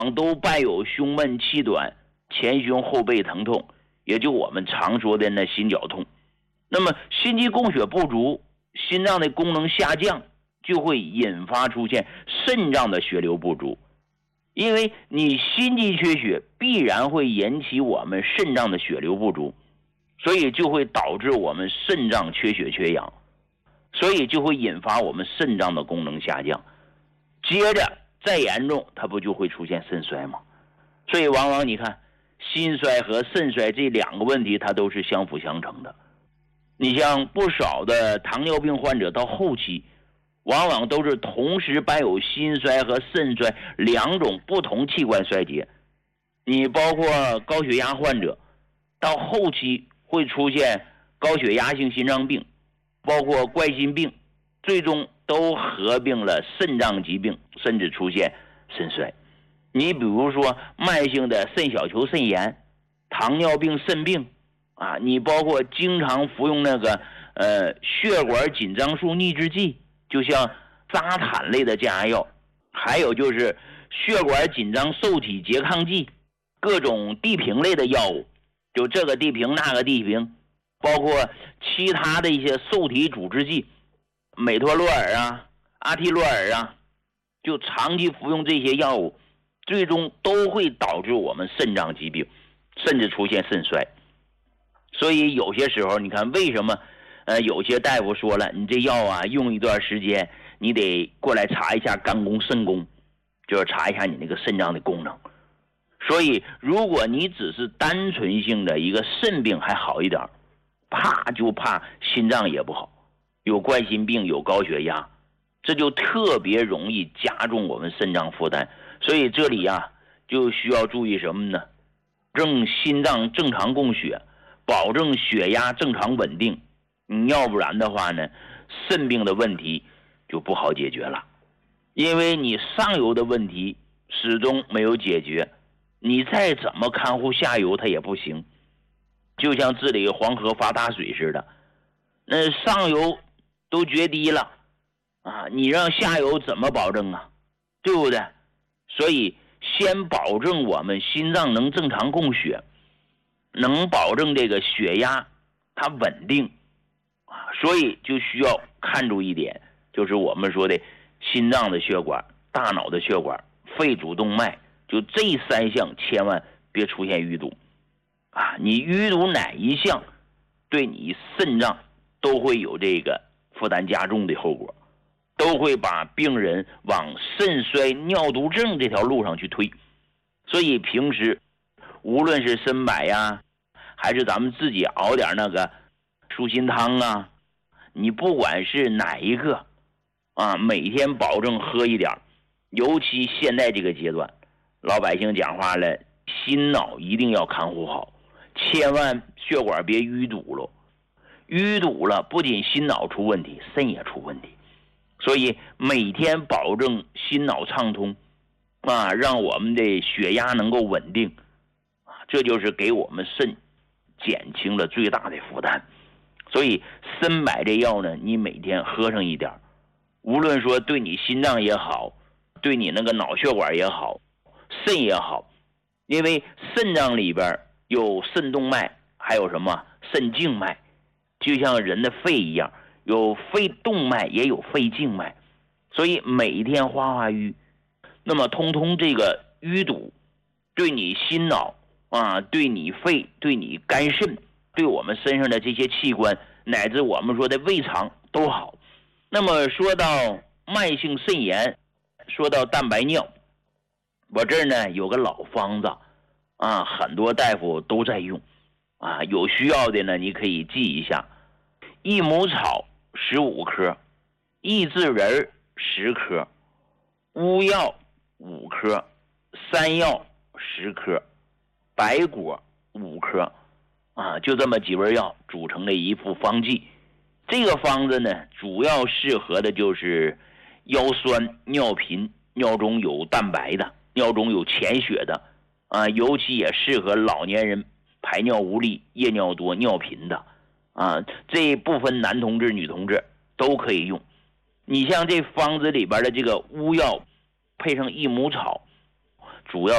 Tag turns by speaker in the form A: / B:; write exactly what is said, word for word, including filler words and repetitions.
A: 都伴有胸闷气短、前胸后背疼痛，也就我们常说的那心绞痛。那么心肌供血不足，心脏的功能下降，就会引发出现肾脏的血流不足。因为你心肌缺血必然会引起我们肾脏的血流不足，所以就会导致我们肾脏缺血缺氧，所以就会引发我们肾脏的功能下降，接着再严重，它不就会出现肾衰吗？所以往往你看心衰和肾衰这两个问题它都是相辅相成的。你像不少的糖尿病患者到后期往往都是同时伴有心衰和肾衰两种不同器官衰竭。你包括高血压患者到后期会出现高血压性心脏病，包括冠心病，最终都合并了肾脏疾病，甚至出现肾衰。你比如说慢性的肾小球肾炎、糖尿病肾病啊，你包括经常服用那个呃血管紧张术抑制剂，就像扎坦类的降压药，还有就是血管紧张受体拮抗剂，各种地平类的药物，就这个地平那个地平，包括其他的一些受体阻滞剂，美托洛尔啊、阿替洛尔啊，就长期服用这些药物，最终都会导致我们肾脏疾病，甚至出现肾衰。所以有些时候你看为什么呃，有些大夫说了，你这药啊用一段时间，你得过来查一下肝功肾功，就是查一下你那个肾脏的功能。所以如果你只是单纯性的一个肾病还好一点，怕就怕心脏也不好，有冠心病有高血压，这就特别容易加重我们肾脏负担。所以这里啊就需要注意什么呢？正心脏正常供血，保证血压正常稳定，你要不然的话呢，肾病的问题就不好解决了。因为你上游的问题始终没有解决，你再怎么看护下游它也不行。就像治理黄河发大水似的，那上游都决堤了啊，你让下游怎么保证啊？对不对？所以先保证我们心脏能正常供血，能保证这个血压它稳定啊，所以就需要看住一点，就是我们说的心脏的血管、大脑的血管、肺主动脉，就这三项千万别出现淤堵啊！你淤堵哪一项，对你肾脏都会有这个负担加重的后果，都会把病人往肾衰尿毒症这条路上去推。所以平时无论是参柏呀，还是咱们自己熬点那个舒心汤啊，你不管是哪一个啊，每天保证喝一点。尤其现在这个阶段，老百姓讲话了，心脑一定要看护好，千万血管别淤堵了，淤堵了不仅心脑出问题，肾也出问题。所以每天保证心脑畅通啊，让我们的血压能够稳定啊，这就是给我们肾减轻了最大的负担。所以参柏这药呢，你每天喝上一点，无论说对你心脏也好，对你那个脑血管也好，肾也好。因为肾脏里边有肾动脉，还有什么肾静脉，就像人的肺一样，有肺动脉也有肺静脉。所以每天化化瘀，那么通通这个淤堵对你心脑啊，对你肺，对你肝肾，对我们身上的这些器官，乃至我们说的胃肠都好。那么说到慢性肾炎，说到蛋白尿，我这儿呢有个老方子啊，很多大夫都在用啊，有需要的呢你可以记一下：益母草十五克，益智仁十克，乌药五克，山药十克，白果五克啊，就这么几味药组成的一副方剂。这个方子呢，主要适合的就是腰酸、尿频、尿中有蛋白的，尿中有潜血的啊，尤其也适合老年人排尿无力、夜尿多、尿频的啊，这部分男同志、女同志都可以用。你像这方子里边的这个乌药配上益母草，主要